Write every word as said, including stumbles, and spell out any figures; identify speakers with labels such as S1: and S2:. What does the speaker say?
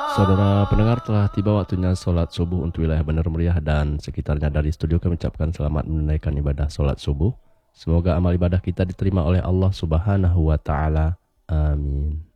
S1: Saudara pendengar, telah tiba waktunya sholat subuh untuk wilayah Bandar Meriah dan sekitarnya. Dari studio kami ucapkan selamat menunaikan ibadah sholat subuh. Semoga amal ibadah kita diterima oleh Allah Subhanahu wa Ta'ala. Amin.